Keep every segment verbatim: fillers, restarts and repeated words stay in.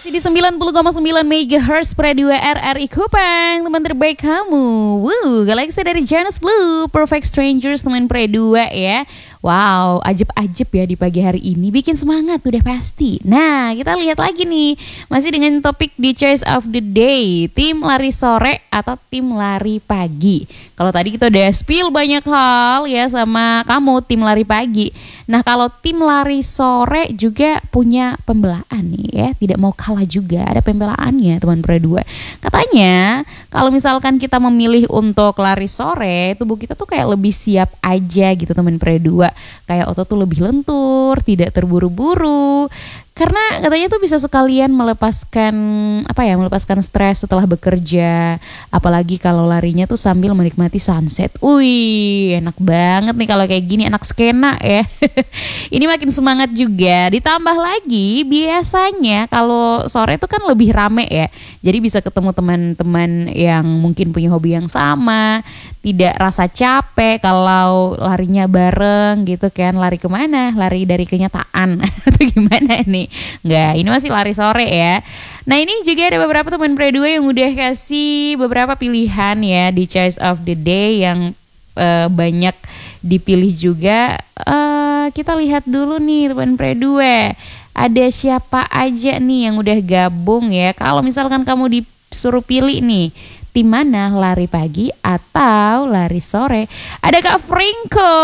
Di sembilan puluh koma sembilan megahertz Pro dua R R I Kupang, teman terbaik kamu. Woo, Galaxy dari Janus Blue, Perfect Strangers teman Pro dua ya. Wow, ajib-ajib ya di pagi hari ini, bikin semangat udah pasti. Nah, kita lihat lagi nih, masih dengan topik di Choice of the Day, tim lari sore atau tim lari pagi. Kalau tadi kita udah spill banyak hal ya sama kamu tim lari pagi. Nah, kalau tim lari sore juga punya pembelaan nih ya, tidak mau kalah juga, ada pembelaannya teman Pro dua. Katanya kalau misalkan kita memilih untuk lari sore, tubuh kita tuh kayak lebih siap aja gitu teman Pro dua. Kayak otot tuh lebih lentur, tidak terburu-buru. Karena katanya tuh bisa sekalian melepaskan apa ya, melepaskan stres setelah bekerja. Apalagi kalau larinya tuh sambil menikmati sunset. Wih, enak banget nih kalau kayak gini, anak skena ya. Ini makin semangat juga. Ditambah lagi biasanya kalau sore tuh kan lebih rame ya. Jadi bisa ketemu teman-teman yang mungkin punya hobi yang sama. Tidak rasa capek kalau larinya bareng gitu kan. Lari kemana? Lari dari kenyataan atau gimana nih? Enggak, ini masih lari sore ya. Nah, ini juga ada beberapa teman Pro dua yang udah kasih beberapa pilihan ya di Choice of the Day yang uh, banyak dipilih juga. Uh, kita lihat dulu nih teman Pro dua. Ada siapa aja nih yang udah gabung ya. Kalau misalkan kamu disuruh pilih nih, tim mana, lari pagi atau lari sore? Ada Kak Franco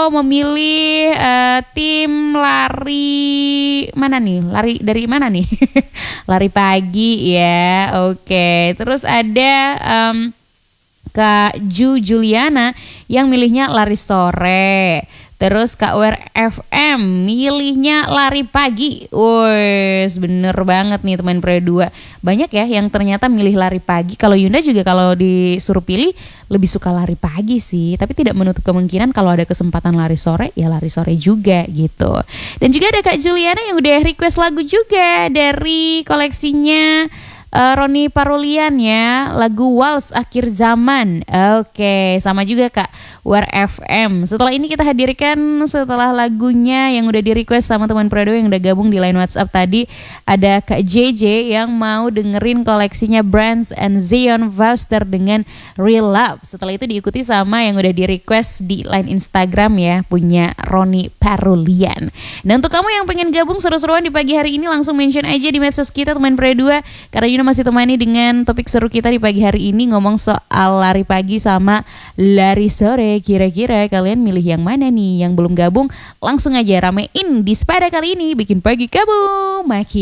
memilih uh, tim lari mana nih? Lari dari mana nih? Lari pagi ya. Oke. Terus ada um, Kak Ju Juliana yang milihnya lari sore. Terus Kak Wer F M milihnya lari pagi. Wes, bener banget nih teman Pro dua. Banyak ya yang ternyata milih lari pagi. Kalau Yunda juga kalau disuruh pilih lebih suka lari pagi sih. Tapi tidak menutup kemungkinan kalau ada kesempatan lari sore, ya lari sore juga gitu. Dan juga ada Kak Juliana yang udah request lagu juga dari koleksinya Uh, Roni Parulian ya, lagu Waltz Akhir Zaman. Oke, sama juga Kak War F M. Setelah ini kita hadirkan setelah lagunya yang udah di request sama teman Pro dua yang udah gabung di line WhatsApp tadi. Ada Kak J J yang mau dengerin koleksinya Brands and Zion Foster dengan Real Love. Setelah itu diikuti sama yang udah di request di line Instagram ya, punya Roni Parulian. Nah, untuk kamu yang pengen gabung seru-seruan di pagi hari ini, langsung mention aja di medsos kita teman Pro dua. Karena Yuna masih temani dengan topik seru kita di pagi hari ini, ngomong soal lari pagi sama lari sore. Kira-kira kalian milih yang mana nih? Yang belum gabung langsung aja ramein di Sepeda kali ini, bikin pagi kamu makin